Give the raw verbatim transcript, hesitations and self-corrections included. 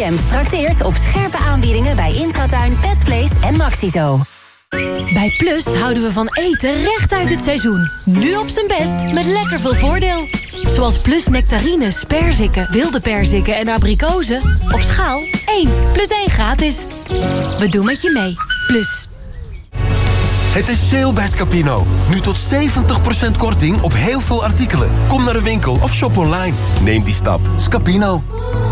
B M trakteert op scherpe aanbiedingen bij Intratuin, Pet Place en Maxizo. Bij Plus houden we van eten recht uit het seizoen. Nu op zijn best met lekker veel voordeel. Zoals Plus nectarines, perziken, wilde perziken en abrikozen. Op schaal één plus één gratis. We doen met je mee. Plus. Het is sale bij Scapino. Nu tot zeventig procent korting op heel veel artikelen. Kom naar de winkel of shop online. Neem die stap. Scapino.